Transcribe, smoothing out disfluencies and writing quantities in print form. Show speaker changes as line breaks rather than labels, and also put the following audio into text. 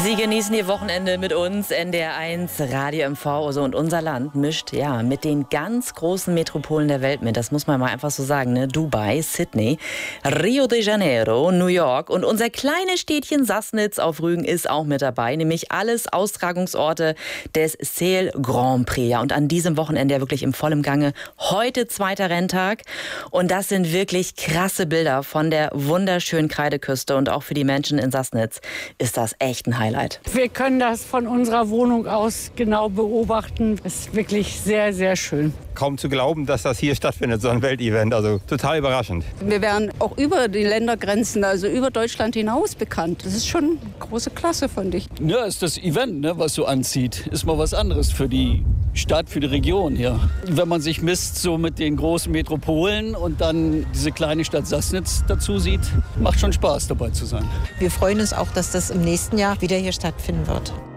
Sie genießen Ihr Wochenende mit uns, NDR1, Radio MV. Also, und unser Land mischt ja mit den ganz großen Metropolen der Welt mit. Das muss man mal einfach so sagen, ne? Dubai, Sydney, Rio de Janeiro, New York und unser kleines Städtchen Sassnitz auf Rügen ist auch mit dabei. Nämlich alles Austragungsorte des Sail Grand Prix. Ja, und an diesem Wochenende ja wirklich im vollen Gange. Heute zweiter Renntag. Und das sind wirklich krasse Bilder von der wunderschönen Kreideküste. Und auch für die Menschen in Sassnitz ist das echt ein Highlight.
Wir können das von unserer Wohnung aus genau beobachten. Es ist wirklich sehr, sehr schön.
Kaum zu glauben, dass das hier stattfindet, so ein Weltevent. Also total überraschend.
Wir werden auch über die Ländergrenzen, also über Deutschland hinaus bekannt. Das ist schon große Klasse, finde ich.
Ja, ist das Event, ne, was so anzieht. Ist mal was anderes für die Stadt, für die Region hier. Wenn man sich misst so mit den großen Metropolen und dann diese kleine Stadt Sassnitz dazu sieht, macht schon Spaß, dabei zu sein.
Wir freuen uns auch, dass das im nächsten Jahr wieder hier stattfinden wird.